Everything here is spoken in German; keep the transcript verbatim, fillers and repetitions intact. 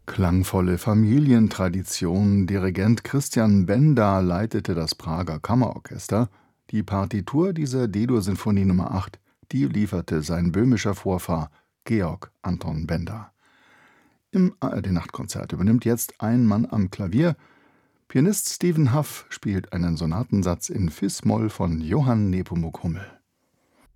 Klangvolle Familientradition. Dirigent Christian Benda leitete das Prager Kammerorchester. Die Partitur dieser D-Dur-Sinfonie Nummer acht, die lieferte sein böhmischer Vorfahr Georg Anton Benda. Im A R D-Nachtkonzert übernimmt jetzt ein Mann am Klavier. Pianist Stephen Huff spielt einen Sonatensatz in Fis-Moll von Johann Nepomuk Hummel.